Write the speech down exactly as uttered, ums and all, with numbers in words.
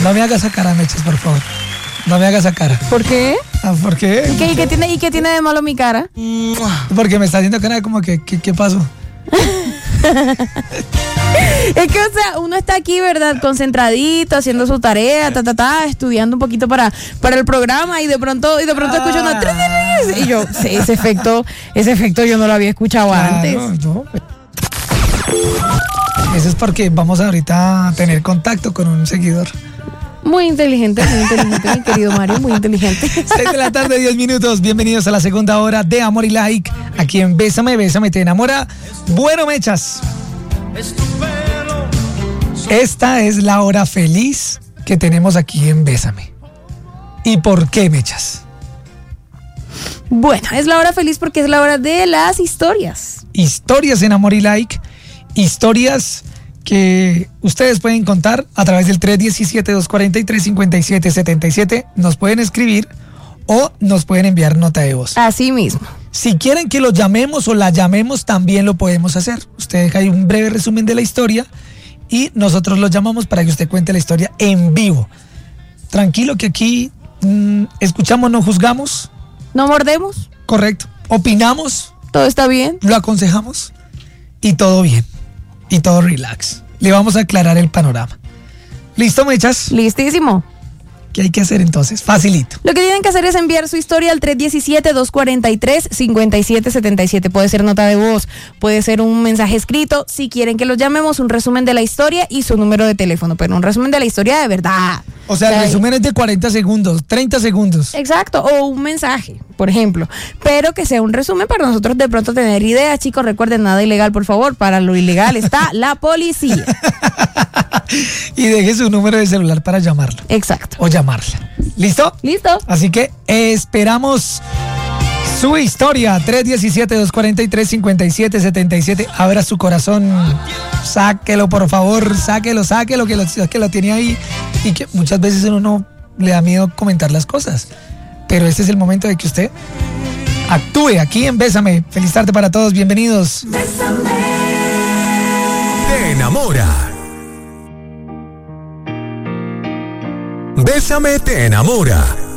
No me hagas esa cara, Mechas, por favor. No me hagas esa cara. ¿Por qué? Ah, ¿por qué? ¿Y qué, y qué tiene, ¿Y qué tiene de malo mi cara? Porque me está haciendo cara como que, ¿qué, qué pasó? Es que, o sea, uno está aquí, ¿verdad? Concentradito, haciendo su tarea, ta, ta, ta, estudiando un poquito para, para el programa y de pronto, y de pronto escucho una... Y yo, sí, ese efecto, ese efecto yo no lo había escuchado Claro, antes. no. Eso es porque vamos ahorita a tener contacto con un seguidor. Muy inteligente, muy inteligente, mi querido Mario, muy inteligente. seis de la tarde, diez minutos. Bienvenidos a la segunda hora de Amor y Like. Aquí en Bésame, Bésame, te enamora. Bueno, Mechas. Esta es la hora feliz que tenemos aquí en Bésame. ¿Y por qué, Mechas? Bueno, es la hora feliz porque es la hora de las historias. Historias en Amor y Like. Historias que ustedes pueden contar a través del tres uno siete, dos cuatro tres, cinco siete siete siete. Nos pueden escribir o nos pueden enviar nota de voz. Así mismo. Si quieren que lo llamemos o la llamemos, también lo podemos hacer. Usted deja ahí un breve resumen de la historia y nosotros lo llamamos para que usted cuente la historia en vivo. Tranquilo que aquí mmm, escuchamos, no juzgamos. No mordemos. Correcto. Opinamos. Todo está bien. Lo aconsejamos y todo bien. Y todo relax. Le vamos a aclarar el panorama. ¿Listo, Mechas? Listísimo. ¿Qué hay que hacer entonces? Facilito. Lo que tienen que hacer es enviar su historia al tres uno siete, dos cuatro tres, cinco siete siete siete. Puede ser nota de voz, puede ser un mensaje escrito. Si quieren que los llamemos, un resumen de la historia y su número de teléfono. Pero un resumen de la historia de verdad. O sea, el resumen es de cuarenta segundos, treinta segundos. Exacto, o un mensaje, por ejemplo. Pero que sea un resumen para nosotros de pronto tener ideas. Chicos, recuerden, nada ilegal, por favor. Para lo ilegal está la policía. Y deje su número de celular para llamarlo. Exacto. O llamarla. ¿Listo? Listo. Así que esperamos su historia. tres uno siete, dos cuatro tres, cinco siete siete siete. Abra su corazón. Sáquelo, por favor. Sáquelo, sáquelo, que lo, que lo tiene ahí. Y que muchas veces uno no le da miedo comentar las cosas. Pero este es el momento de que usted actúe aquí en Bésame. Feliz tarde para todos. Bienvenidos. Bésame. Te enamora. Bésame te enamora.